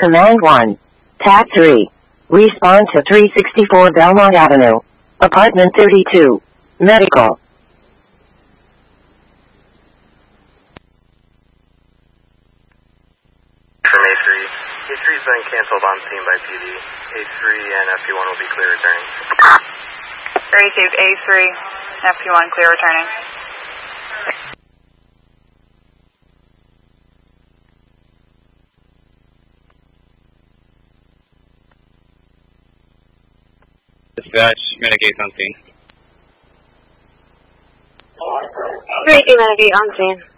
Command 1. Tab 3. Respond to 364 Belmont Avenue. Apartment 32. Medical. From A3. A3's been canceled on scene by PD. A3 and FP1 will be clear returning. Received A3, FP1 clear returning. Dispatch, Renegade on scene. Renegade on scene.